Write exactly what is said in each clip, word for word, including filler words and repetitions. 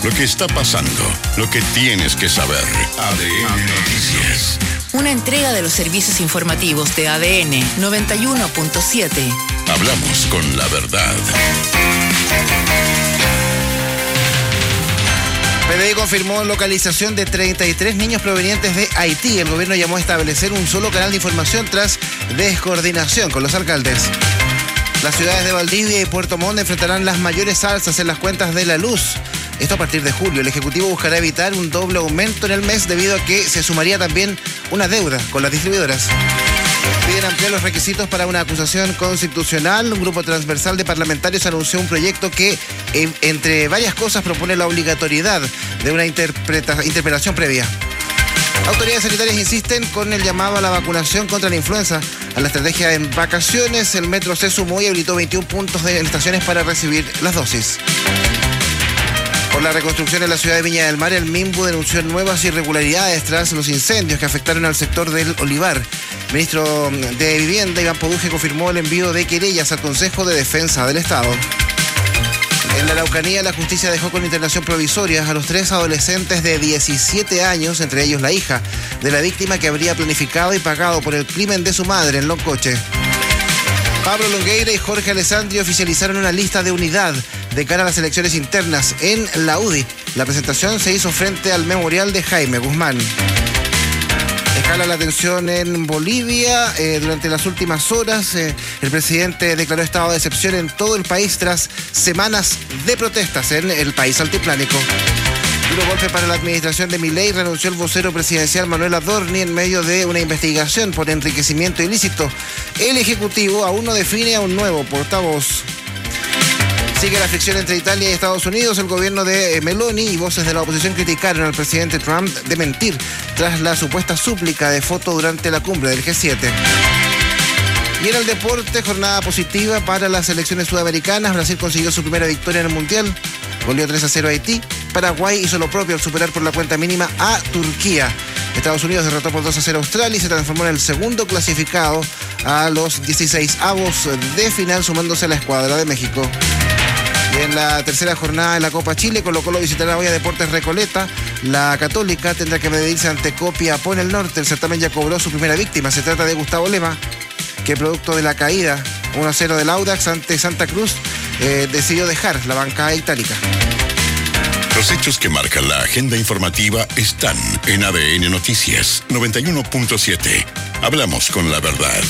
Lo que está pasando, lo que tienes que saber. A D N Noticias. Una entrega de los servicios informativos de A D N noventa y uno punto siete. Hablamos con la verdad. P D I confirmó localización de treinta y tres niños provenientes de Haití. El gobierno llamó a establecer un solo canal de información tras descoordinación con los alcaldes. Las ciudades de Valdivia y Puerto Montt enfrentarán las mayores alzas en las cuentas de la luz. Esto a partir de julio. El Ejecutivo buscará evitar un doble aumento en el mes debido a que se sumaría también una deuda con las distribuidoras. Piden ampliar los requisitos para una acusación constitucional. Un grupo transversal de parlamentarios anunció un proyecto que, entre varias cosas, propone la obligatoriedad de una interpreta- interpelación previa. Autoridades sanitarias insisten con el llamado a la vacunación contra la influenza. A la estrategia en vacaciones, el metro se sumó y habilitó veintiún puntos de estaciones para recibir las dosis. Por la reconstrucción en la ciudad de Viña del Mar, el MIMBU denunció nuevas irregularidades tras los incendios que afectaron al sector del Olivar. El ministro de Vivienda, Iván Poduje, confirmó el envío de querellas al Consejo de Defensa del Estado. En la Araucanía, la justicia dejó con internación provisoria a los tres adolescentes de diecisiete años, entre ellos la hija de la víctima que habría planificado y pagado por el crimen de su madre en Loncoche. Pablo Longueira y Jorge Alessandri oficializaron una lista de unidad de cara a las elecciones internas en la U D I. La presentación se hizo frente al memorial de Jaime Guzmán. Escala la tensión en Bolivia. Eh, durante las últimas horas, eh, el presidente declaró estado de excepción en todo el país tras semanas de protestas en el país altiplánico. Duro golpe para la administración de Milei. Renunció el vocero presidencial Manuel Adorni en medio de una investigación por enriquecimiento ilícito. El Ejecutivo aún no define a un nuevo portavoz. Sigue la fricción entre Italia y Estados Unidos. El gobierno de Meloni y voces de la oposición criticaron al presidente Trump de mentir tras la supuesta súplica de foto durante la cumbre del G siete. Y en el deporte, jornada positiva para las selecciones sudamericanas. Brasil consiguió su primera victoria en el Mundial. Goleó tres a cero a Haití. Paraguay hizo lo propio al superar por la cuenta mínima a Turquía. Estados Unidos derrotó por dos a cero a Australia y se transformó en el segundo clasificado a los dieciséis avos de final, sumándose a la escuadra de México. Y en la tercera jornada de la Copa Chile, Colo-Colo visitará hoy a Deportes Recoleta. La Católica tendrá que medirse ante Copiapó en el norte. El certamen ya cobró su primera víctima. Se trata de Gustavo Lema, que producto de la caída uno a cero del Audax ante Santa Cruz, eh, decidió dejar la bancada itálica. Los hechos que marcan la agenda informativa están en A D N Noticias noventa y uno punto siete. Hablamos con la verdad.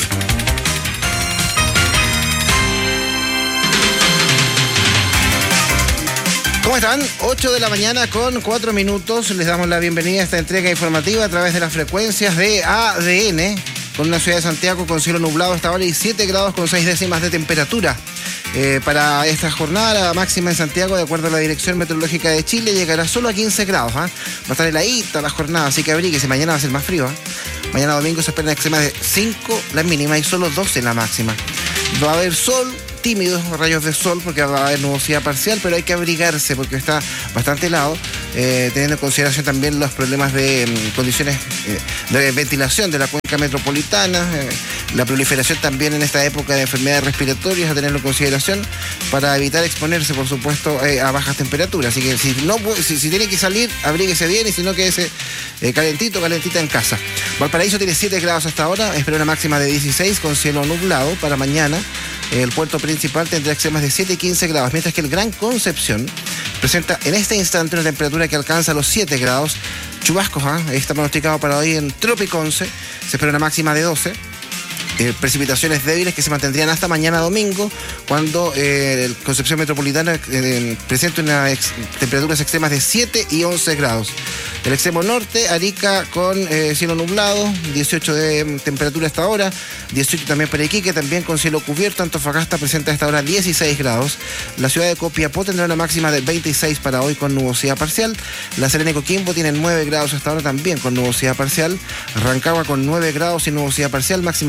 ¿Cómo están? ocho de la mañana con cuatro minutos. Les damos la bienvenida a esta entrega informativa a través de las frecuencias de A D N, con una ciudad de Santiago con cielo nublado hasta ahora y siete grados con seis décimas de temperatura. Eh, para esta jornada, la máxima en Santiago, de acuerdo a la Dirección Meteorológica de Chile, llegará solo a quince grados. ¿eh? Va a estar heladita la jornada, así que abríguese. Mañana va a ser más frío. ¿eh? Mañana domingo se esperan extremas de cinco la mínima y solo doce la máxima. Va a haber sol, tímidos rayos de sol, porque va a haber nubosidad parcial, pero hay que abrigarse porque está bastante helado, eh, teniendo en consideración también los problemas de um, condiciones eh, de ventilación de la cuenca metropolitana, eh, la proliferación también en esta época de enfermedades respiratorias, a tenerlo en consideración para evitar exponerse, por supuesto, eh, a bajas temperaturas. Así que si no si, si tiene que salir, abríguese bien, y si no, quédese eh, calentito, calentita en casa. Valparaíso tiene siete grados hasta ahora, espera una máxima de dieciséis con cielo nublado para mañana. El puerto principal tendrá extremas de siete y quince grados, mientras que el Gran Concepción presenta en este instante una temperatura que alcanza los siete grados. Chubascos, ¿eh? Está pronosticado para hoy en Tropiconce, se espera una máxima de doce. Eh, precipitaciones débiles que se mantendrían hasta mañana domingo, cuando eh, el Concepción Metropolitana eh, presenta unas ex- temperaturas extremas de siete y once grados. El extremo norte, Arica con eh, cielo nublado, dieciocho de temperatura hasta ahora, dieciocho también para Iquique, también con cielo cubierto. Antofagasta presenta hasta ahora dieciséis grados. La ciudad de Copiapó tendrá una máxima de veintiséis para hoy con nubosidad parcial. La Serena y Coquimbo tienen nueve grados hasta ahora también con nubosidad parcial. Rancagua con nueve grados y nubosidad parcial, máxima catorce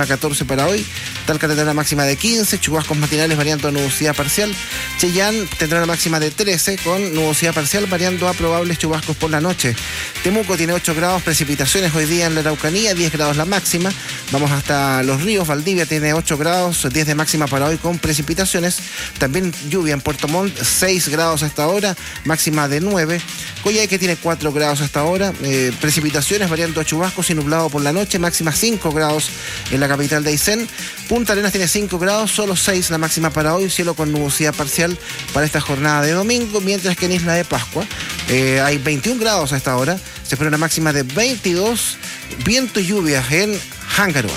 catorce para hoy. Talca tendrá una máxima de quince, chubascos matinales variando a nubosidad parcial. Chillán tendrá una máxima de trece con nubosidad parcial variando a probables chubascos por la noche. Temuco tiene ocho grados, precipitaciones hoy día en la Araucanía, diez grados la máxima. Vamos hasta Los Ríos, Valdivia tiene ocho grados, diez de máxima para hoy con precipitaciones. También lluvia en Puerto Montt, seis grados hasta ahora, máxima de nueve. Coyhaique tiene cuatro grados hasta ahora, eh, precipitaciones variando a chubascos y nublado por la noche, máxima cinco grados en la capital de Aysén. Punta Arenas tiene cinco grados, solo seis la máxima para hoy, cielo con nubosidad parcial para esta jornada de domingo, mientras que en Isla de Pascua eh, hay veintiún grados a esta hora, se espera una máxima de veintidós, viento y lluvias en Hangaroa.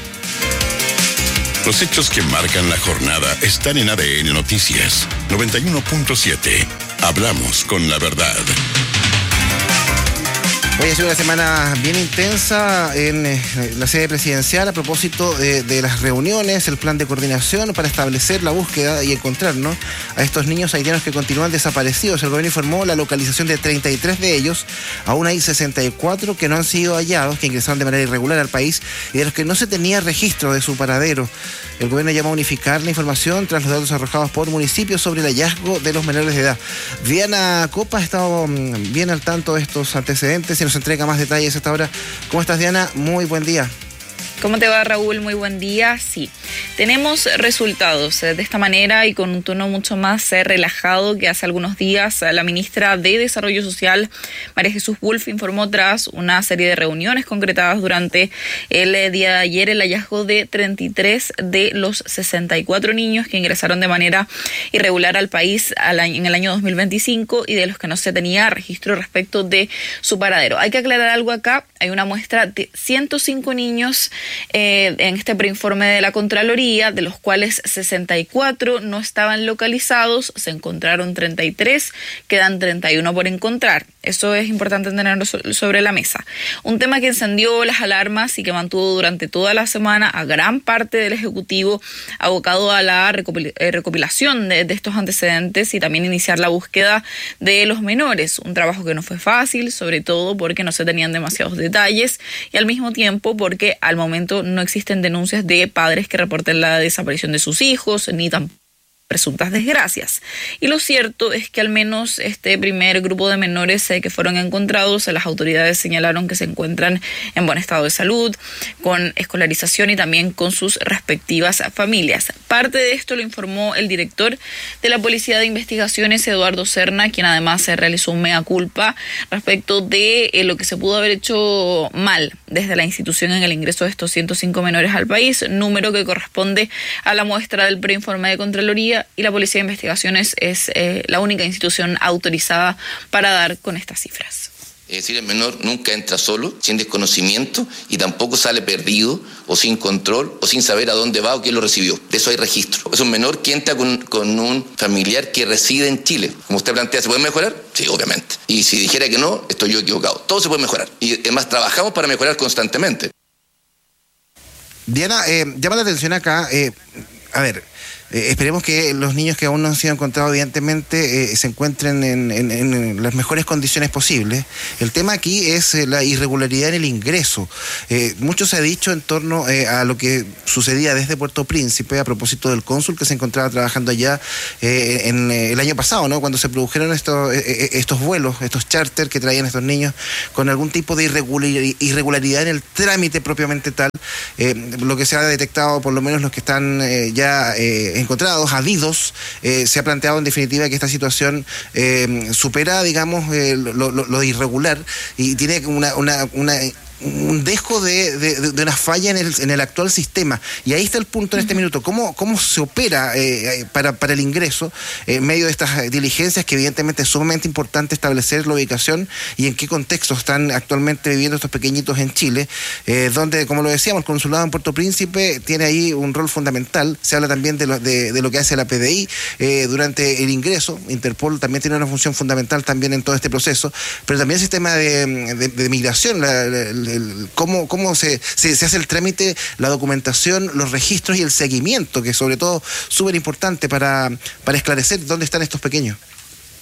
Los hechos que marcan la jornada están en A D N Noticias noventa y uno punto siete. Hablamos con la verdad. Hoy ha sido una semana bien intensa en eh, la sede presidencial a propósito de, de las reuniones, el plan de coordinación para establecer la búsqueda y encontrar, ¿no?, a estos niños haitianos que continúan desaparecidos. El gobierno informó la localización de treinta y tres de ellos, aún hay sesenta y cuatro que no han sido hallados, que ingresaron de manera irregular al país y de los que no se tenía registro de su paradero. El gobierno llama a unificar la información tras los datos arrojados por municipios sobre el hallazgo de los menores de edad. Diana Copa ha estado bien al tanto de estos antecedentes y nos entrega más detalles a esta hora. ¿Cómo estás, Diana? Muy buen día. ¿Cómo te va, Raúl? Muy buen día. Sí, tenemos resultados eh, de esta manera y con un tono mucho más eh, relajado que hace algunos días. La ministra de Desarrollo Social, María Jesús Wolf, informó tras una serie de reuniones concretadas durante el eh, día de ayer el hallazgo de treinta y tres de los sesenta y cuatro niños que ingresaron de manera irregular al país al año, en el año dos mil veinticinco y de los que no se tenía registro respecto de su paradero. Hay que aclarar algo acá. Hay una muestra de ciento cinco niños Eh, en este preinforme de la Contraloría, de los cuales sesenta y cuatro no estaban localizados, se encontraron treinta y tres, quedan treinta y uno por encontrar. Eso es importante tenerlo sobre la mesa. Un tema que encendió las alarmas y que mantuvo durante toda la semana a gran parte del Ejecutivo abocado a la recopil- eh, recopilación de, de estos antecedentes y también iniciar la búsqueda de los menores. Un trabajo que no fue fácil, sobre todo porque no se tenían demasiados detalles y al mismo tiempo porque al momento no existen denuncias de padres que reporten la desaparición de sus hijos, ni tampoco presuntas desgracias. Y lo cierto es que al menos este primer grupo de menores eh, que fueron encontrados, eh, las autoridades señalaron que se encuentran en buen estado de salud, con escolarización y también con sus respectivas familias. Parte de esto lo informó el director de la Policía de Investigaciones, Eduardo Serna, quien además se realizó un mea culpa respecto de eh, lo que se pudo haber hecho mal desde la institución en el ingreso de estos ciento cinco menores al país, número que corresponde a la muestra del preinforme de Contraloría, y la Policía de Investigaciones es eh, la única institución autorizada para dar con estas cifras. Es decir, el menor nunca entra solo, sin desconocimiento, y tampoco sale perdido o sin control o sin saber a dónde va o quién lo recibió. De eso hay registro. Es un menor que entra con, con un familiar que reside en Chile. Como usted plantea, ¿se puede mejorar? Sí, obviamente. Y si dijera que no, estoy yo equivocado. Todo se puede mejorar. Y además trabajamos para mejorar constantemente. Diana, eh, llama la atención acá, eh, a ver... Eh, esperemos que los niños que aún no han sido encontrados, evidentemente, eh, se encuentren en, en, en las mejores condiciones posibles. El tema aquí es eh, la irregularidad en el ingreso. Eh, mucho se ha dicho en torno eh, a lo que sucedía desde Puerto Príncipe a propósito del cónsul que se encontraba trabajando allá eh, en eh, el año pasado, ¿no?, cuando se produjeron estos, eh, estos vuelos, estos charters que traían estos niños con algún tipo de irregularidad, irregularidad en el trámite propiamente tal. Eh, lo que se ha detectado, por lo menos los que están eh, ya eh, encontrados, habidos, eh, se ha planteado en definitiva que esta situación eh, supera, digamos, eh, lo, lo, lo irregular y tiene una, una, una un dejo de, de, de una falla en el, en el actual sistema. Y ahí está el punto en este minuto. ¿Cómo, cómo se opera eh, para, para el ingreso en medio de estas diligencias que evidentemente es sumamente importante establecer la ubicación y en qué contexto están actualmente viviendo estos pequeñitos en Chile, eh, donde, como lo decíamos, el consulado en Puerto Príncipe tiene ahí un rol fundamental. Se habla también de lo, de, de lo que hace la P D I eh, durante el ingreso. Interpol también tiene una función fundamental también en todo este proceso, pero también el sistema de, de, de migración, la, la, El, cómo, cómo se, se, se hace el trámite, la documentación, los registros y el seguimiento, que sobre todo súper importante para, para esclarecer dónde están estos pequeños.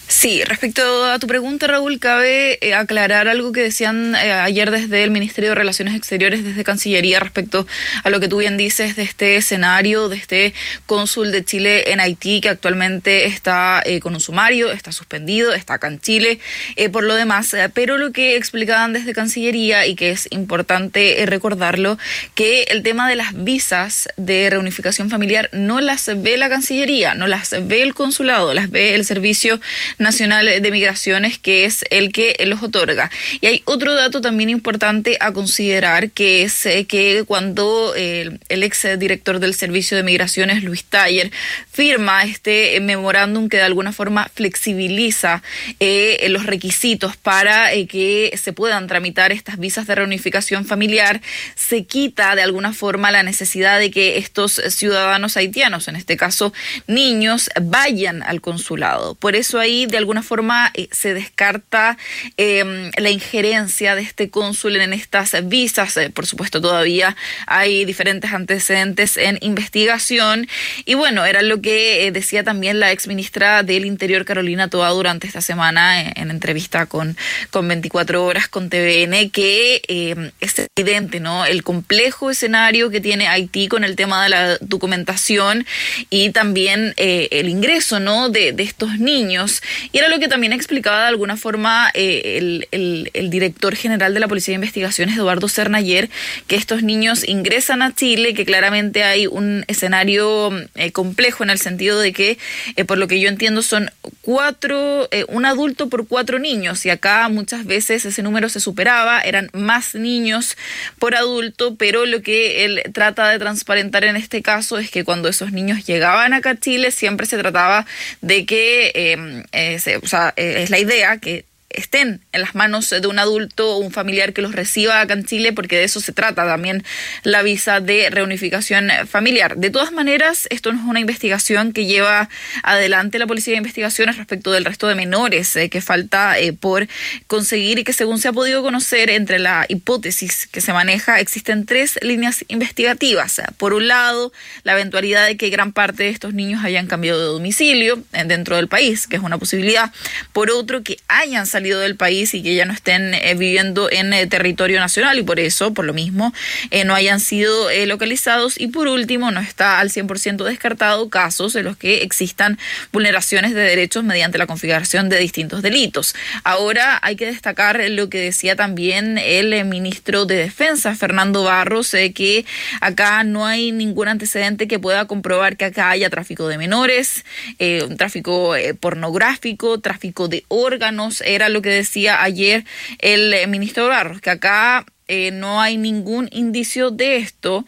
Sí, respecto a tu pregunta, Raúl, cabe eh, aclarar algo que decían eh, ayer desde el Ministerio de Relaciones Exteriores, desde Cancillería, respecto a lo que tú bien dices de este escenario, de este cónsul de Chile en Haití, que actualmente está eh, con un sumario, está suspendido, está acá en Chile, eh, por lo demás. Eh, pero lo que explicaban desde Cancillería, y que es importante eh, recordarlo, que el tema de las visas de reunificación familiar no las ve la Cancillería, no las ve el consulado, las ve el Servicio Nacional de Migraciones, que es el que los otorga. Y hay otro dato también importante a considerar, que es eh, que cuando eh, el ex director del Servicio de Migraciones, Luis Taller, firma este eh, memorándum que de alguna forma flexibiliza eh, los requisitos para eh, que se puedan tramitar estas visas de reunificación familiar, se quita de alguna forma la necesidad de que estos ciudadanos haitianos, en este caso niños, vayan al consulado. Por eso ahí de alguna forma eh, se descarta eh, la injerencia de este cónsul en estas visas. Eh, por supuesto, todavía hay diferentes antecedentes en investigación. Y bueno, era lo que eh, decía también la exministra del Interior, Carolina Toá, durante esta semana en, en entrevista con, con veinticuatro horas con T V N, que eh, es evidente, ¿no?, el complejo escenario que tiene Haití con el tema de la documentación y también eh, el ingreso, ¿no?, de, de estos niños. Y era lo que también explicaba de alguna forma eh, el, el, el director general de la Policía de Investigaciones, Eduardo Serna, ayer, que estos niños ingresan a Chile, que claramente hay un escenario eh, complejo en el sentido de que, eh, por lo que yo entiendo, son cuatro, eh, un adulto por cuatro niños, y acá muchas veces ese número se superaba, eran más niños por adulto, pero lo que él trata de transparentar en este caso es que cuando esos niños llegaban acá a Chile, siempre se trataba de que eh, eh, se, o sea, eh, es la idea que estén en las manos de un adulto o un familiar que los reciba acá en Chile, porque de eso se trata también la visa de reunificación familiar. De todas maneras, esto no es una investigación que lleva adelante la Policía de Investigaciones respecto del resto de menores eh, que falta eh, por conseguir, y que, según se ha podido conocer, entre la hipótesis que se maneja, existen tres líneas investigativas. Por un lado, la eventualidad de que gran parte de estos niños hayan cambiado de domicilio eh, dentro del país, que es una posibilidad. Por otro, que hayan salido del país y que ya no estén eh, viviendo en eh, territorio nacional, y por eso, por lo mismo, eh, no hayan sido eh, localizados. Y por último, no está al cien por ciento descartado casos en los que existan vulneraciones de derechos mediante la configuración de distintos delitos. Ahora hay que destacar lo que decía también el eh, ministro de Defensa, Fernando Barros, eh, que acá no hay ningún antecedente que pueda comprobar que acá haya tráfico de menores, eh, un tráfico eh, pornográfico, tráfico de órganos. Era lo que decía ayer el eh, ministro Barros, que acá Eh, no hay ningún indicio de esto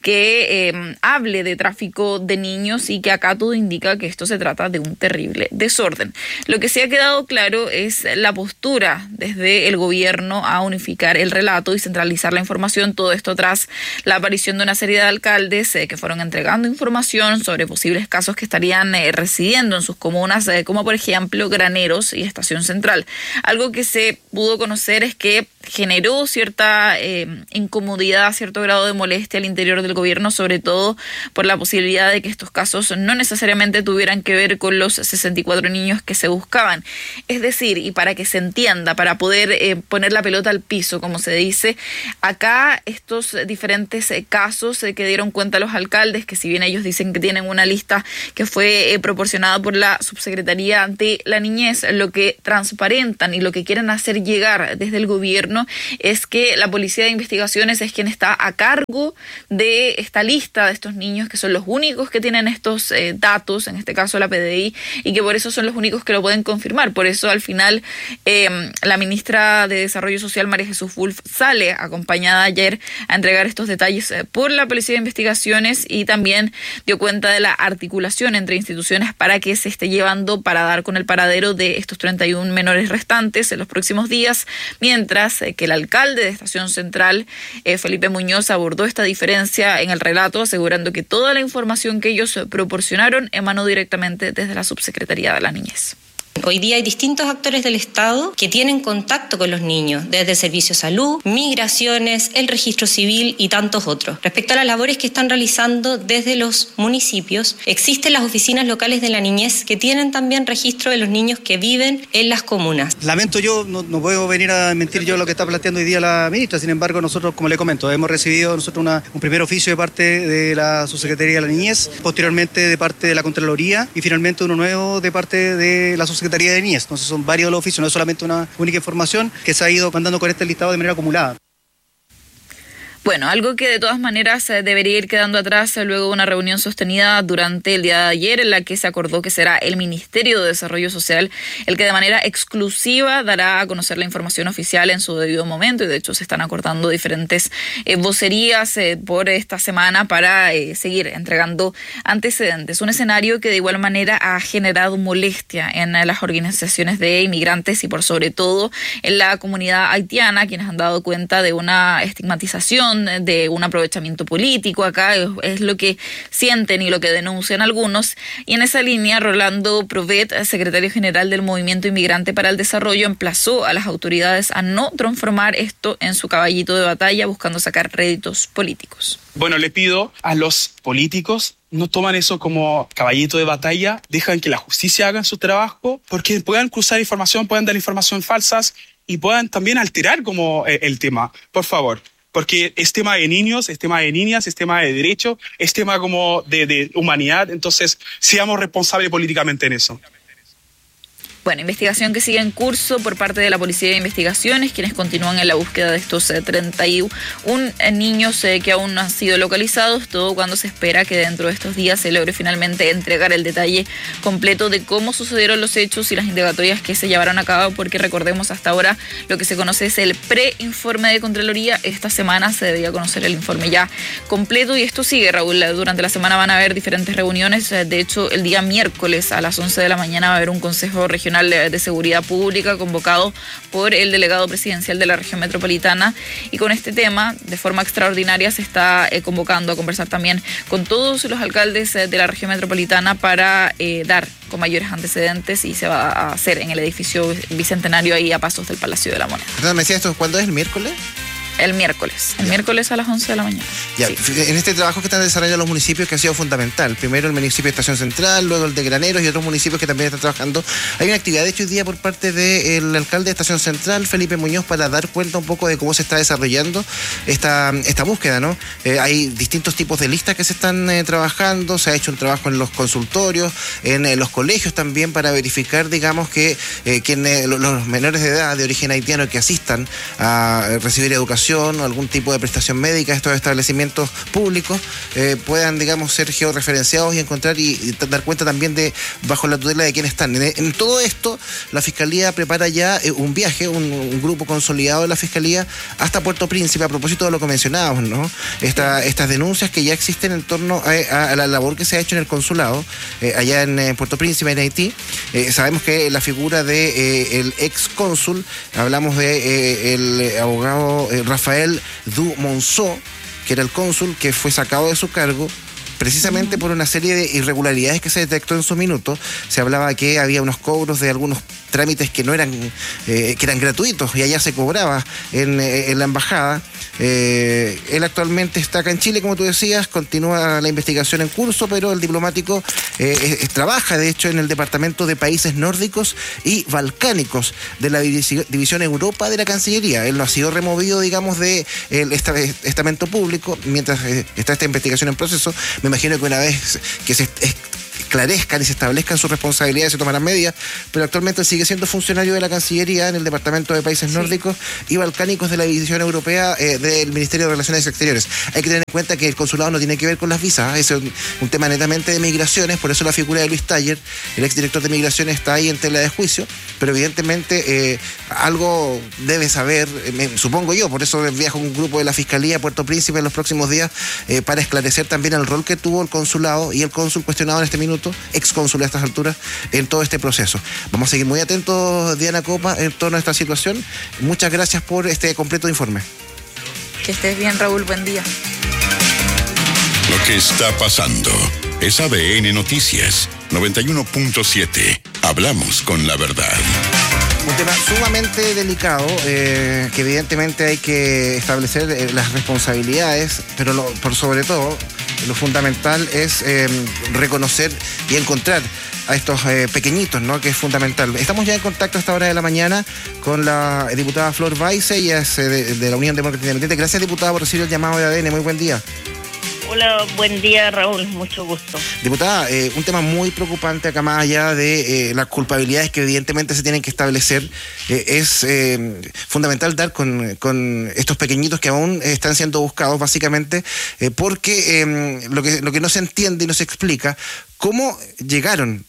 que eh, hable de tráfico de niños, y que acá todo indica que esto se trata de un terrible desorden. Lo que sí ha quedado claro es la postura desde el gobierno a unificar el relato y centralizar la información, todo esto tras la aparición de una serie de alcaldes eh, que fueron entregando información sobre posibles casos que estarían eh, residiendo en sus comunas, eh, como por ejemplo Graneros y Estación Central. Algo que se pudo conocer es que generó cierta eh, incomodidad, cierto grado de molestia al interior del gobierno, sobre todo por la posibilidad de que estos casos no necesariamente tuvieran que ver con los sesenta y cuatro niños que se buscaban. Es decir, y para que se entienda, para poder eh, poner la pelota al piso, como se dice, acá estos diferentes eh, casos eh, que dieron cuenta los alcaldes, que si bien ellos dicen que tienen una lista que fue eh, proporcionada por la Subsecretaría de la Niñez, lo que transparentan y lo que quieren hacer llegar desde el gobierno es que la Policía de Investigaciones es quien está a cargo de esta lista de estos niños, que son los únicos que tienen estos eh, datos, en este caso la P D I, y que por eso son los únicos que lo pueden confirmar. Por eso al final eh, la ministra de Desarrollo Social, María Jesús Wolf, sale acompañada ayer a entregar estos detalles eh, por la Policía de Investigaciones, y también dio cuenta de la articulación entre instituciones para que se esté llevando para dar con el paradero de estos treinta y uno menores restantes en los próximos días, mientras que el alcalde de Estación Central, eh, Felipe Muñoz, abordó esta diferencia en el relato, asegurando que toda la información que ellos proporcionaron emanó directamente desde la Subsecretaría de la Niñez. Hoy día hay distintos actores del Estado que tienen contacto con los niños, desde el Servicio de Salud, Migraciones, el Registro Civil y tantos otros. Respecto a las labores que están realizando desde los municipios, existen las oficinas locales de la niñez que tienen también registro de los niños que viven en las comunas. Lamento yo, no, no puedo venir a mentir yo lo que está planteando hoy día la ministra, sin embargo nosotros, como le comento, hemos recibido nosotros una, un primer oficio de parte de la Subsecretaría de la Niñez, posteriormente de parte de la Contraloría y finalmente uno nuevo de parte de la Subsecretaría de Niñez. Entonces son varios los oficios, no es solamente una única información que se ha ido mandando con este listado de manera acumulada. Bueno, algo que de todas maneras debería ir quedando atrás luego de una reunión sostenida durante el día de ayer en la que se acordó que será el Ministerio de Desarrollo Social el que de manera exclusiva dará a conocer la información oficial en su debido momento, y de hecho se están acordando diferentes eh, vocerías eh, por esta semana para eh, seguir entregando antecedentes. Un escenario que de igual manera ha generado molestia en las organizaciones de inmigrantes y por sobre todo en la comunidad haitiana, quienes han dado cuenta de una estigmatización, de un aprovechamiento político acá, es, es lo que sienten y lo que denuncian algunos. Y en esa línea, Rolando Provet, secretario general del Movimiento Inmigrante para el Desarrollo, emplazó a las autoridades a no transformar esto en su caballito de batalla buscando sacar réditos políticos. Bueno, le pido a los políticos no toman eso como caballito de batalla, dejan que la justicia haga su trabajo, porque puedan cruzar información, puedan dar información falsas y puedan también alterar como el, el tema. Por favor. Porque es tema de niños, es tema de niñas, es tema de derecho, es tema como de, de humanidad. Entonces, seamos responsables políticamente en eso. Bueno, investigación que sigue en curso por parte de la Policía de Investigaciones, quienes continúan en la búsqueda de estos eh, treinta y uno niños eh, que aún no han sido localizados, todo cuando se espera que dentro de estos días se logre finalmente entregar el detalle completo de cómo sucedieron los hechos y las indagatorias que se llevaron a cabo, porque recordemos, hasta ahora lo que se conoce es el preinforme de Contraloría. Esta semana se debía conocer el informe ya completo y esto sigue, Raúl. Durante la semana van a haber diferentes reuniones. De hecho, el día miércoles a las once de la mañana va a haber un Consejo Regional de Seguridad Pública convocado por el delegado presidencial de la región metropolitana, y con este tema de forma extraordinaria se está eh, convocando a conversar también con todos los alcaldes eh, de la región metropolitana para eh, dar con mayores antecedentes, y se va a hacer en el edificio bicentenario ahí a pasos del Palacio de la Moneda. ¿Me decías esto cuándo es? ¿El miércoles? El miércoles, el ya. miércoles a las once de la mañana. Ya, sí. En este trabajo que están desarrollando los municipios, que ha sido fundamental, primero el municipio de Estación Central, luego el de Graneros y otros municipios que también están trabajando. Hay una actividad de hecho hoy día por parte del alcalde de Estación Central, Felipe Muñoz, para dar cuenta un poco de cómo se está desarrollando esta, esta búsqueda, ¿no? Eh, hay distintos tipos de listas que se están eh, trabajando, se ha hecho un trabajo en los consultorios, en eh, los colegios también, para verificar, digamos, que eh, quienes, los menores de edad de origen haitiano que asistan a recibir educación o algún tipo de prestación médica a estos establecimientos públicos eh, puedan, digamos, ser georreferenciados y encontrar y, y dar cuenta también de bajo la tutela de quién están. En, en todo esto, la Fiscalía prepara ya eh, un viaje, un, un grupo consolidado de la Fiscalía hasta Puerto Príncipe, a propósito de lo que mencionábamos, ¿no? Esta, estas denuncias que ya existen en torno a, a la labor que se ha hecho en el consulado, eh, allá en eh, Puerto Príncipe, en Haití. Eh, sabemos que la figura de eh, el ex cónsul, hablamos de eh, el abogado eh, Rafael Du Monceau, que era el cónsul que fue sacado de su cargo precisamente por una serie de irregularidades que se detectó en su minuto. Se hablaba que había unos cobros de algunos trámites que no eran, eh, que eran gratuitos, y allá se cobraba en, en la embajada. Eh, él actualmente está acá en Chile, como tú decías, continúa la investigación en curso, pero el diplomático eh, eh, trabaja, de hecho, en el Departamento de Países Nórdicos y Balcánicos de la División Europa de la Cancillería. Él no ha sido removido, digamos, del estamento público mientras eh, está esta investigación en proceso. Me imagino que una vez que se esclarezcan y se establezcan sus responsabilidades se tomarán medidas, pero actualmente sigue siendo funcionario de la Cancillería en el Departamento de Países sí. Nórdicos y Balcánicos de la División Europea eh, del Ministerio de Relaciones Exteriores. Hay que tener en cuenta que el consulado no tiene que ver con las visas, es un, un tema netamente de migraciones, por eso la figura de Luis Taller, el exdirector de migraciones, está ahí en tela de juicio, pero evidentemente eh, algo debe saber, eh, me, supongo yo, por eso viaja un grupo de la Fiscalía a Puerto Príncipe en los próximos días eh, para esclarecer también el rol que tuvo el consulado y el cónsul cuestionado en este minuto, ex cónsul a estas alturas, en todo este proceso. Vamos a seguir muy atentos, Diana Copa, en torno a esta situación. Muchas gracias por este completo informe. Que estés bien, Raúl, buen día. Lo que está pasando es A D N Noticias noventa y uno punto siete. Hablamos con la verdad. Un tema sumamente delicado, eh, que evidentemente hay que establecer eh, las responsabilidades, pero lo, por sobre todo, lo fundamental es eh, reconocer y encontrar a estos eh, pequeñitos, ¿no? Que es fundamental. Estamos ya en contacto a esta hora de la mañana con la diputada Flor Baise, ella es eh, de, de la Unión Demócrata Independiente. Gracias, diputada, por recibir el llamado de A D N. Muy buen día. Hola, buen día, Raúl, mucho gusto. Diputada, eh, un tema muy preocupante acá, más allá de eh, las culpabilidades que evidentemente se tienen que establecer, eh, es eh, fundamental dar con, con estos pequeñitos que aún están siendo buscados, básicamente, eh, porque eh, lo que, lo que no se entiende y no se explica, cómo llegaron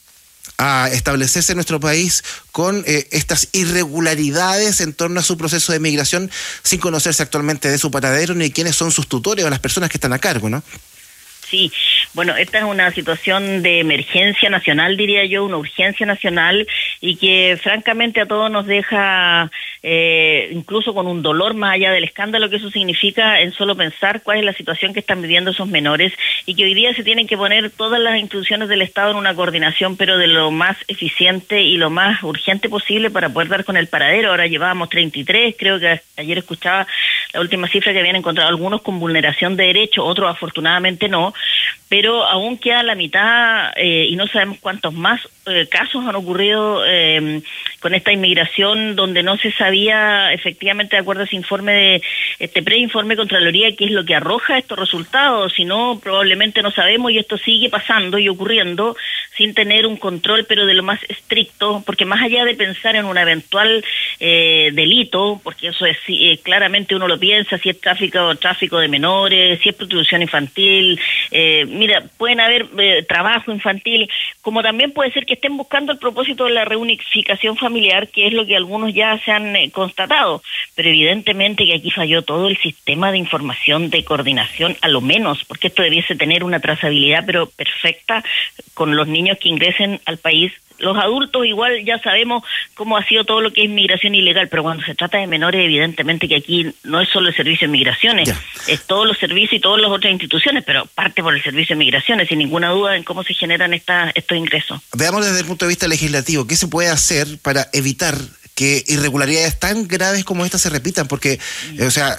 a establecerse en nuestro país con eh, estas irregularidades en torno a su proceso de migración, sin conocerse actualmente de su paradero ni quiénes son sus tutores o las personas que están a cargo, ¿no? Sí, bueno, esta es una situación de emergencia nacional, diría yo, una urgencia nacional, y que francamente a todos nos deja eh, incluso con un dolor más allá del escándalo que eso significa en solo pensar cuál es la situación que están viviendo esos menores, y que hoy día se tienen que poner todas las instituciones del Estado en una coordinación, pero de lo más eficiente y lo más urgente posible para poder dar con el paradero. Ahora llevábamos treinta y tres, creo que ayer escuchaba la última cifra que habían encontrado algunos con vulneración de derechos, otros afortunadamente no, pero aún queda la mitad eh, y no sabemos cuántos más eh, casos han ocurrido eh, con esta inmigración donde no se sabía efectivamente, de acuerdo a ese informe de este preinforme de Contraloría, qué es lo que arroja estos resultados. Si no, probablemente no sabemos, y esto sigue pasando y ocurriendo sin tener un control, pero de lo más estricto, porque más allá de pensar en un eventual eh, delito, porque eso es eh, claramente uno lo piensa, si es tráfico tráfico de menores, si es prostitución infantil, eh, mira, pueden haber eh, trabajo infantil, como también puede ser que estén buscando el propósito de la reunificación familiar, que es lo que algunos ya se han eh, constatado, pero evidentemente que aquí falló todo el sistema de información, de coordinación, a lo menos, porque esto debiese tener una trazabilidad pero perfecta con los niños que ingresen al país. Los adultos igual ya sabemos cómo ha sido todo lo que es migración ilegal, pero cuando se trata de menores, evidentemente que aquí no es solo el servicio de migraciones, ya. Es todos los servicios y todas las otras instituciones, pero parte por el servicio de migraciones, sin ninguna duda en cómo se generan esta, estos ingresos. Veamos desde el punto de vista legislativo, ¿qué se puede hacer para evitar que irregularidades tan graves como estas se repitan? Porque, mm. o sea,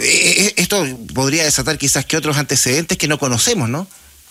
esto podría desatar quizás que otros antecedentes que no conocemos, ¿no?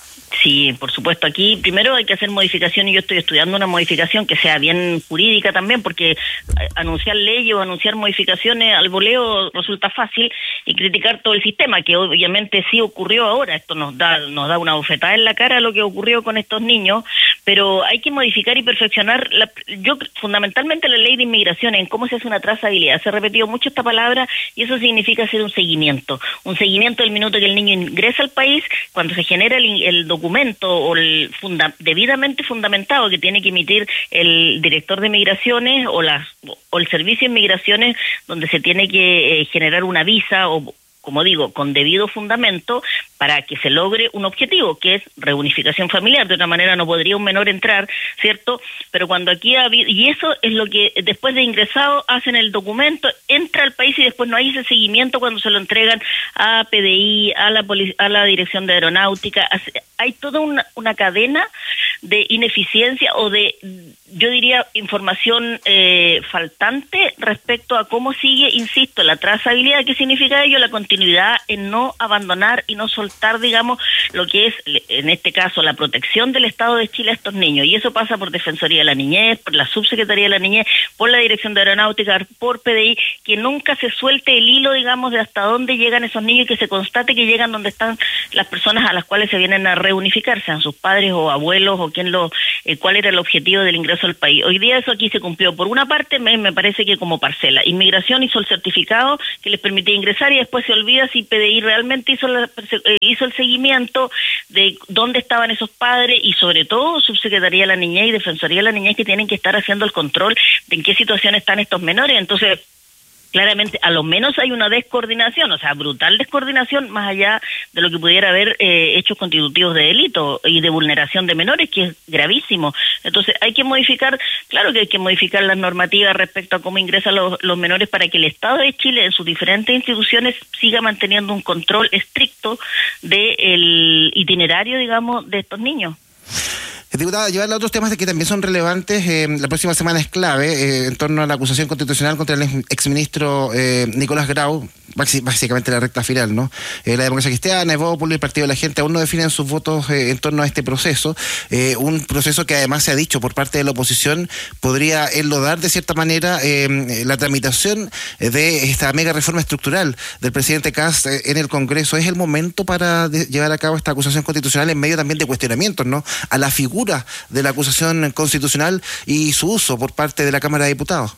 Sí, por supuesto. Aquí primero hay que hacer modificación, y yo estoy estudiando una modificación que sea bien jurídica también, porque anunciar leyes o anunciar modificaciones al voleo resulta fácil, y criticar todo el sistema, que obviamente sí ocurrió ahora. Esto nos da nos da una bofetada en la cara a lo que ocurrió con estos niños, pero hay que modificar y perfeccionar, la, yo fundamentalmente la ley de inmigración, en cómo se hace una trazabilidad. Se ha repetido mucho esta palabra, y eso significa hacer un seguimiento, un seguimiento del minuto que el niño ingresa al país, cuando se genera el, el documento o el funda, debidamente fundamentado que tiene que emitir el director de migraciones o, las, o el servicio de migraciones, donde se tiene que eh, generar una visa o, como digo, con debido fundamento para que se logre un objetivo, que es reunificación familiar. De otra manera no podría un menor entrar, ¿cierto? Pero cuando aquí ha habido, y eso es lo que después de ingresado hacen el documento, entra al país y después no hay ese seguimiento cuando se lo entregan a P D I, a la polic- a la Dirección de Aeronáutica. Hay toda una, una cadena de ineficiencia o de, yo diría, información eh, faltante respecto a cómo sigue, insisto, la trazabilidad. ¿Qué significa ello? La continuidad en no abandonar y no soltar, digamos, lo que es, en este caso, la protección del Estado de Chile a estos niños. Y eso pasa por Defensoría de la Niñez, por la Subsecretaría de la Niñez, por la Dirección de Aeronáutica, por P D I, que nunca se suelte el hilo, digamos, de hasta dónde llegan esos niños, y que se constate que llegan donde están las personas a las cuales se vienen a reunificar, sean sus padres o abuelos o quién lo, eh, cuál era el objetivo del ingreso al país. Hoy día eso aquí se cumplió. Por una parte, me, me parece que como parcela. Inmigración hizo el certificado que les permitía ingresar, y después se olvida si P D I realmente hizo la, eh, hizo el seguimiento de dónde estaban esos padres, y sobre todo Subsecretaría de la Niñez y Defensoría de la Niñez, que tienen que estar haciendo el control de en qué situación están estos menores. Entonces, claramente, a lo menos hay una descoordinación, o sea, brutal descoordinación, más allá de lo que pudiera haber eh, hechos constitutivos de delito y de vulneración de menores, que es gravísimo. Entonces, hay que modificar, claro que hay que modificar las normativas respecto a cómo ingresan los, los menores, para que el Estado de Chile, en sus diferentes instituciones, siga manteniendo un control estricto del itinerario, digamos, de estos niños. Diputada, llevar a otros temas que también son relevantes. Eh, la próxima semana es clave eh, en torno a la acusación constitucional contra el exministro eh, Nicolás Grau, básicamente la recta final, ¿no? Eh, la Democracia Cristiana, Evópolis, el Partido de la Gente aún no definen sus votos eh, en torno a este proceso. Eh, un proceso que además se ha dicho por parte de la oposición podría enlodar de cierta manera eh, la tramitación de esta mega reforma estructural del presidente Kast eh, en el Congreso. ¿Es el momento para de, llevar a cabo esta acusación constitucional en medio también de cuestionamientos, ¿no?, a la figura de la acusación constitucional y su uso por parte de la Cámara de Diputados?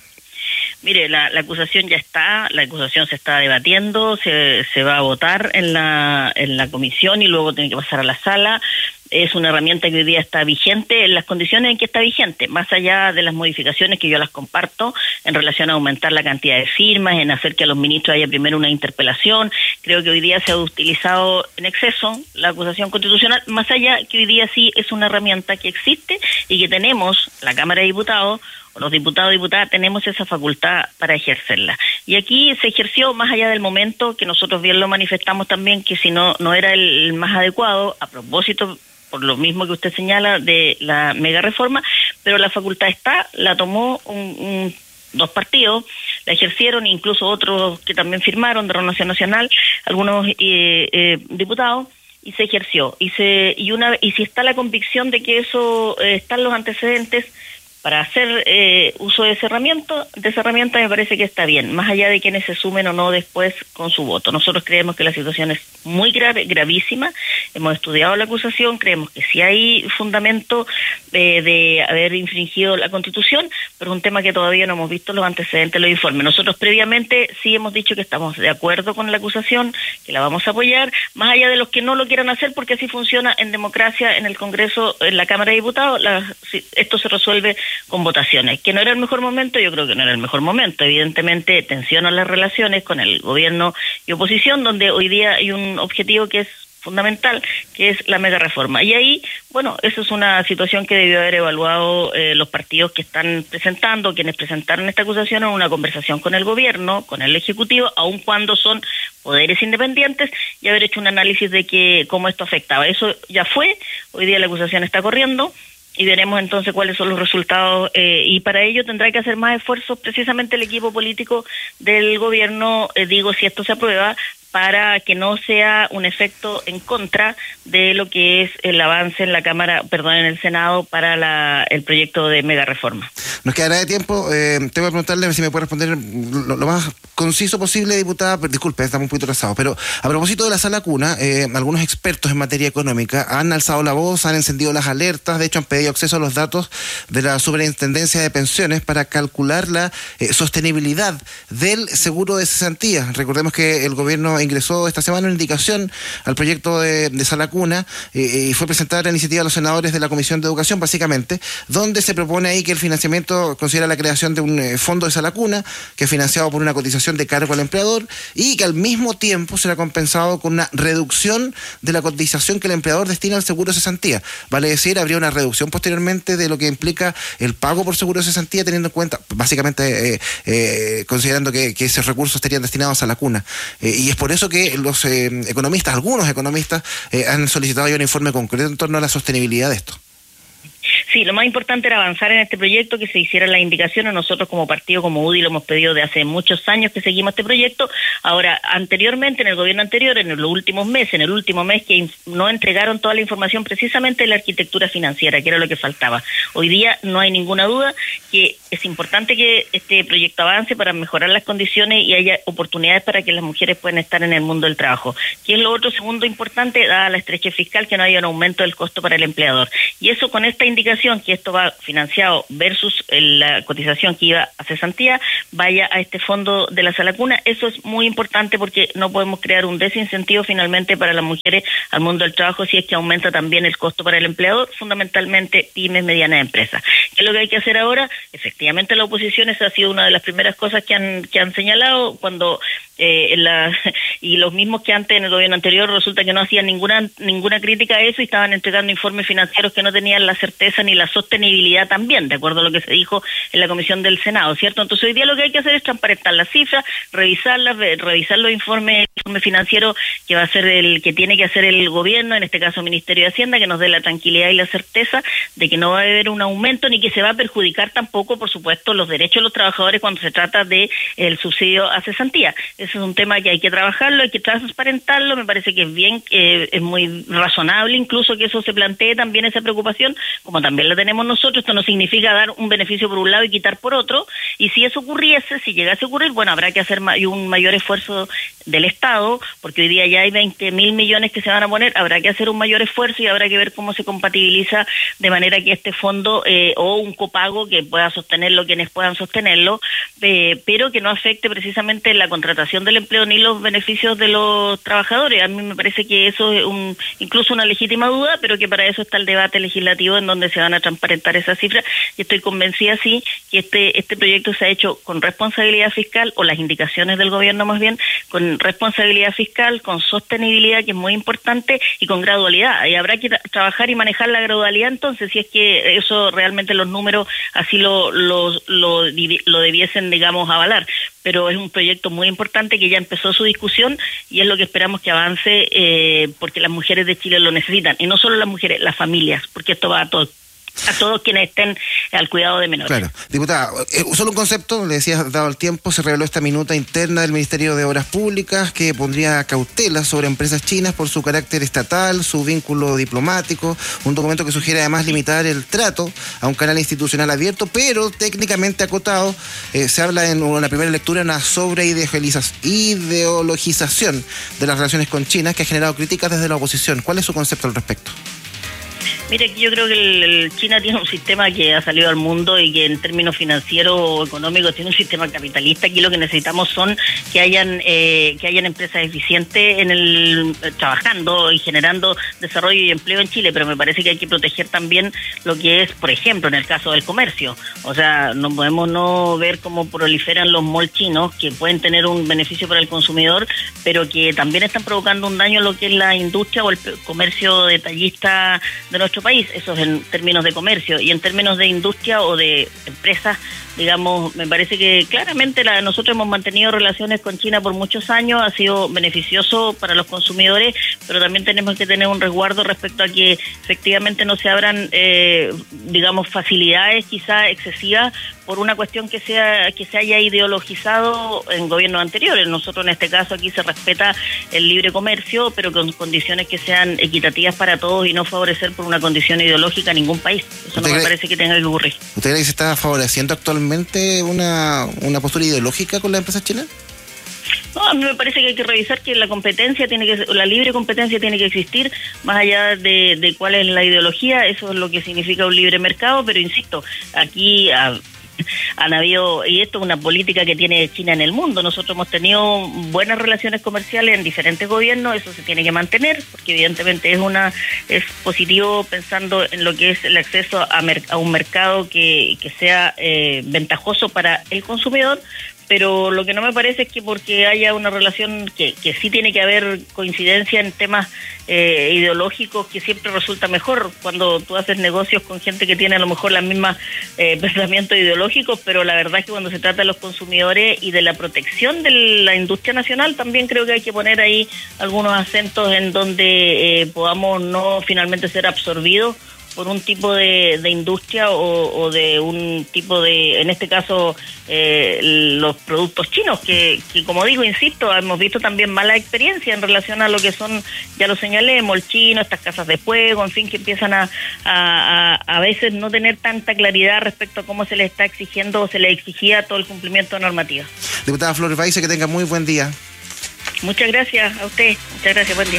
Mire, la, la acusación ya está, la acusación se está debatiendo, se, se va a votar en la, en la comisión y luego tiene que pasar a la sala. Es una herramienta que hoy día está vigente en las condiciones en que está vigente, más allá de las modificaciones que yo las comparto en relación a aumentar la cantidad de firmas, en hacer que a los ministros haya primero una interpelación. Creo que hoy día se ha utilizado en exceso la acusación constitucional, más allá que hoy día sí es una herramienta que existe y que tenemos, la Cámara de Diputados, o los diputados y diputadas, tenemos esa facultad para ejercerla. Y aquí se ejerció más allá del momento, que nosotros bien lo manifestamos también, que si no, no era el más adecuado, a propósito, por lo mismo que usted señala, de la mega reforma, pero la facultad está, la tomó un, un, dos partidos, la ejercieron, incluso otros que también firmaron de Renovación Nacional, algunos eh, eh, diputados, y se ejerció. Y se y una y si está la convicción de que eso, eh, están los antecedentes para hacer eh, uso de esa herramienta, de esa herramienta me parece que está bien, más allá de quienes se sumen o no después con su voto. Nosotros creemos que la situación es muy grave, gravísima, hemos estudiado la acusación, creemos que sí hay fundamento eh, de haber infringido la Constitución, pero es un tema que todavía no hemos visto los antecedentes de los informes. Nosotros previamente sí hemos dicho que estamos de acuerdo con la acusación, que la vamos a apoyar, más allá de los que no lo quieran hacer, porque así funciona en democracia, en el Congreso, en la Cámara de Diputados, la, esto se resuelve con votaciones. Que no era el mejor momento, yo creo que no era el mejor momento. Evidentemente tensionan las relaciones con el gobierno y oposición, donde hoy día hay un objetivo que es fundamental, que es la mega reforma. Y ahí, bueno, eso es una situación que debió haber evaluado eh, los partidos que están presentando, quienes presentaron esta acusación, en una conversación con el gobierno, con el Ejecutivo, aun cuando son poderes independientes, y haber hecho un análisis de que cómo esto afectaba. Eso ya fue, hoy día la acusación está corriendo, y veremos entonces cuáles son los resultados, eh, y para ello tendrá que hacer más esfuerzos precisamente el equipo político del gobierno, eh, digo, si esto se aprueba, para que no sea un efecto en contra de lo que es el avance en la Cámara, perdón, en el Senado para la, el proyecto de mega reforma. Nos quedará de tiempo, eh, tengo que preguntarle si me puede responder lo, lo más conciso posible, diputada, pero, disculpe, estamos un poquito atrasados, pero a propósito de la sala cuna, eh, algunos expertos en materia económica han alzado la voz, han encendido las alertas, de hecho han pedido acceso a los datos de la Superintendencia de Pensiones para calcular la eh, sostenibilidad del seguro de cesantía. Recordemos que el gobierno ingresó esta semana una indicación al proyecto de, de sala cuna eh, y fue presentada la iniciativa a los senadores de la Comisión de Educación, básicamente, donde se propone ahí que el financiamiento considera la creación de un eh, fondo de sala cuna que es financiado por una cotización de cargo al empleador y que al mismo tiempo será compensado con una reducción de la cotización que el empleador destina al seguro de cesantía. Vale decir, habría una reducción posteriormente de lo que implica el pago por seguro de cesantía, teniendo en cuenta, básicamente, eh, eh, considerando que, que esos recursos estarían destinados a la cuna. Eh, y es por eso que los eh, economistas, algunos economistas, eh, han solicitado ya un informe concreto en torno a la sostenibilidad de esto. Sí, lo más importante era avanzar en este proyecto, que se hicieran las indicaciones. Nosotros como partido, como U D I, lo hemos pedido de hace muchos años que seguimos este proyecto. Ahora, anteriormente, en el gobierno anterior, en los últimos meses, en el último mes que no entregaron toda la información precisamente de la arquitectura financiera, que era lo que faltaba. Hoy día no hay ninguna duda que es importante que este proyecto avance para mejorar las condiciones y haya oportunidades para que las mujeres puedan estar en el mundo del trabajo. Que es lo otro segundo importante, dada la estrechez fiscal, que no haya un aumento del costo para el empleador. Y eso, con esta indicación que esto va financiado versus la cotización que iba a cesantía, vaya a este fondo de la sala cuna. Eso es muy importante porque no podemos crear un desincentivo finalmente para las mujeres al mundo del trabajo si es que aumenta también el costo para el empleador, fundamentalmente pymes, medianas empresas. ¿Qué es lo que hay que hacer ahora? Efectivamente, la oposición, esa ha sido una de las primeras cosas que han que han señalado cuando eh, la, y los mismos que antes en el gobierno anterior resulta que no hacían ninguna ninguna crítica a eso y estaban entregando informes financieros que no tenían la certeza ni y la sostenibilidad también, de acuerdo a lo que se dijo en la comisión del Senado, ¿cierto? Entonces hoy día lo que hay que hacer es transparentar las cifras, revisarlas, revisar los informes, el informe financiero que va a ser el que tiene que hacer el gobierno, en este caso Ministerio de Hacienda, que nos dé la tranquilidad y la certeza de que no va a haber un aumento ni que se va a perjudicar tampoco, por supuesto, los derechos de los trabajadores cuando se trata de el subsidio a cesantía. Ese es un tema que hay que trabajarlo, hay que transparentarlo, me parece que es bien, eh, es muy razonable incluso que eso se plantee también esa preocupación, como también la tenemos nosotros. Esto no significa dar un beneficio por un lado y quitar por otro, y si eso ocurriese, si llegase a ocurrir, bueno, habrá que hacer un mayor esfuerzo del Estado, porque hoy día ya hay veinte mil millones que se van a poner, habrá que hacer un mayor esfuerzo y habrá que ver cómo se compatibiliza de manera que este fondo eh, o un copago que pueda sostenerlo quienes puedan sostenerlo, eh, pero que no afecte precisamente la contratación del empleo ni los beneficios de los trabajadores. A mí me parece que eso es un, incluso una legítima duda, pero que para eso está el debate legislativo en donde se van a transparentar esas cifras, y estoy convencida sí que este este proyecto se ha hecho con responsabilidad fiscal, o las indicaciones del gobierno más bien, con responsabilidad fiscal, con sostenibilidad, que es muy importante, y con gradualidad. Y habrá que tra- trabajar y manejar la gradualidad entonces, si es que eso realmente los números así lo lo, lo, lo debiesen, digamos, avalar. Pero es un proyecto muy importante que ya empezó su discusión y es lo que esperamos que avance, eh, porque las mujeres de Chile lo necesitan, y no solo las mujeres, las familias, porque esto va a todos. A todos quienes estén al cuidado de menores. Claro. Diputada, eh, solo un concepto, le decía, dado el tiempo, se reveló esta minuta interna del Ministerio de Obras Públicas que pondría cautela sobre empresas chinas por su carácter estatal, su vínculo diplomático, un documento que sugiere además limitar el trato a un canal institucional abierto, pero técnicamente acotado. Eh, se habla en una primera lectura de una sobreideologización de las relaciones con China que ha generado críticas desde la oposición. ¿Cuál es su concepto al respecto? Mira, yo creo que el, el China tiene un sistema que ha salido al mundo y que en términos financieros o económicos tiene un sistema capitalista. Aquí lo que necesitamos son que hayan eh, que hayan empresas eficientes en el eh, trabajando y generando desarrollo y empleo en Chile, pero me parece que hay que proteger también lo que es, por ejemplo, en el caso del comercio. O sea, no podemos no ver cómo proliferan los malls chinos, que pueden tener un beneficio para el consumidor, pero que también están provocando un daño a lo que es la industria o el comercio detallista de nuestro país. Eso es en términos de comercio, y en términos de industria o de empresas, digamos, me parece que claramente la, nosotros hemos mantenido relaciones con China por muchos años, ha sido beneficioso para los consumidores, pero también tenemos que tener un resguardo respecto a que efectivamente no se abran, eh, digamos, facilidades quizás excesivas por una cuestión que sea que se haya ideologizado en gobiernos anteriores. Nosotros en este caso aquí se respeta el libre comercio, pero con condiciones que sean equitativas para todos y no favorecer por una condición ideológica a ningún país. Eso no me parece que tenga que ocurrir. ¿Usted cree que se está favoreciendo actualmente una, una postura ideológica con las empresas chinas? No, a mí me parece que hay que revisar que la competencia tiene que, la libre competencia tiene que existir, más allá de, de cuál es la ideología. Eso es lo que significa un libre mercado, pero insisto, aquí a, han habido, y esto es una política que tiene China en el mundo. Nosotros hemos tenido buenas relaciones comerciales en diferentes gobiernos, eso se tiene que mantener, porque evidentemente es una es positivo pensando en lo que es el acceso a, mer, a un mercado que, que sea eh, ventajoso para el consumidor. Pero lo que no me parece es que porque haya una relación que, que sí tiene que haber coincidencia en temas eh, ideológicos, que siempre resulta mejor cuando tú haces negocios con gente que tiene a lo mejor las mismas eh, pensamientos ideológicos, pero la verdad es que cuando se trata de los consumidores y de la protección de la industria nacional, también creo que hay que poner ahí algunos acentos en donde eh, podamos no finalmente ser absorbidos por un tipo de, de industria o, o de un tipo de, en este caso, eh, los productos chinos, que, que como digo, insisto, hemos visto también mala experiencia en relación a lo que son, ya lo señalé, mall chino, estas casas de juego, en fin, que empiezan a, a, a, a veces no tener tanta claridad respecto a cómo se les está exigiendo o se les exigía todo el cumplimiento de normativa. Diputada Flor Baise, que tenga muy buen día. Muchas gracias a usted, muchas gracias, buen día.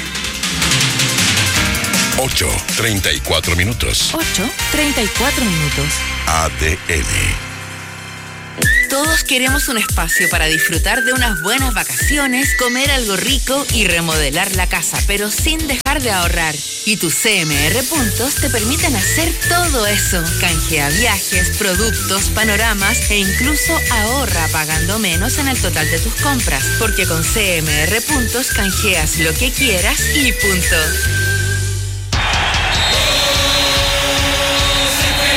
ocho, treinta y cuatro minutos. ocho, treinta y cuatro minutos. A D N. Todos queremos un espacio para disfrutar de unas buenas vacaciones, comer algo rico y remodelar la casa, pero sin dejar de ahorrar. Y tus C M R Puntos te permiten hacer todo eso. Canjea viajes, productos, panoramas e incluso ahorra pagando menos en el total de tus compras. Porque con C M R Puntos canjeas lo que quieras y punto.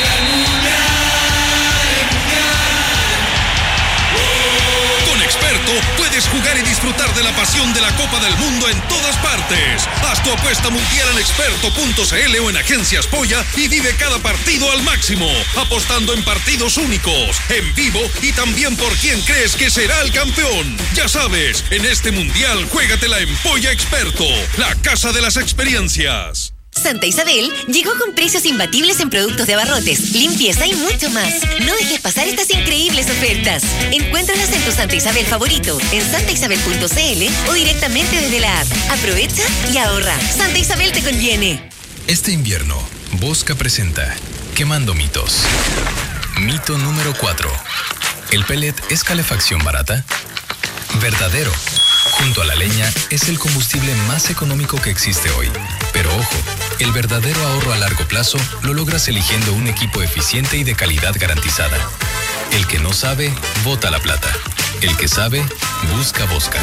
puedes jugar y disfrutar de la pasión de la Copa del Mundo en todas partes. Haz tu apuesta mundial en experto punto c l o en Agencias Polla y vive cada partido al máximo, apostando en partidos únicos, en vivo y también por quién crees que será el campeón. Ya sabes, en este mundial juégatela en Polla Experto, la casa de las experiencias. Santa Isabel llegó con precios imbatibles en productos de abarrotes, limpieza y mucho más. No dejes pasar estas increíbles ofertas. Encuéntralas en tu Santa Isabel favorito, en santa isabel punto c l o directamente desde la app. Aprovecha y ahorra. Santa Isabel te conviene. Este invierno, Bosca presenta Quemando Mitos. Mito número cuatro. ¿El pellet es calefacción barata? Verdadero. Junto a la leña es el combustible más económico que existe hoy. Pero ojo, el verdadero ahorro a largo plazo lo logras eligiendo un equipo eficiente y de calidad garantizada. El que no sabe, bota la plata. El que sabe, busca Bosca.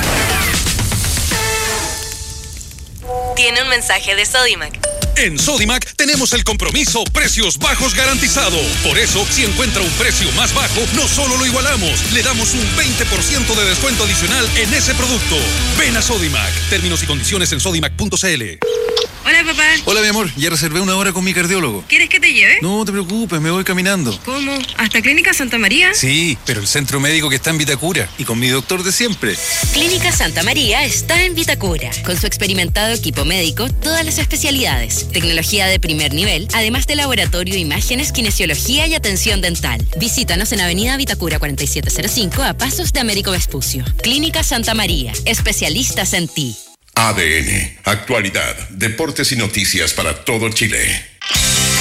Tiene un mensaje de Sodimac. En Sodimac tenemos el compromiso precios bajos garantizado. Por eso, si encuentra un precio más bajo, no solo lo igualamos, le damos un veinte por ciento de descuento adicional en ese producto. Ven a Sodimac. Términos y condiciones en sodimac punto c l. Hola, papá. Hola, mi amor. Ya reservé una hora con mi cardiólogo. ¿Quieres que te lleve? No te preocupes, me voy caminando. ¿Cómo? ¿Hasta Clínica Santa María? Sí, pero el centro médico que está en Vitacura y con mi doctor de siempre. Clínica Santa María está en Vitacura. Con su experimentado equipo médico, todas las especialidades, tecnología de primer nivel, además de laboratorio, imágenes, kinesiología y atención dental. Visítanos en Avenida Vitacura cuarenta y siete cero cinco a pasos de Américo Vespucio. Clínica Santa María, especialistas en ti. A D N, actualidad, deportes y noticias para todo Chile.